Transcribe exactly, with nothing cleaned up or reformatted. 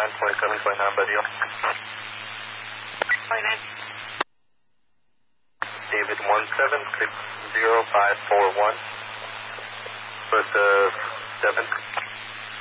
nine, twenty-seven, twenty-nine by deal. twenty-nine. David one seven six zero five four one. With uh, seven.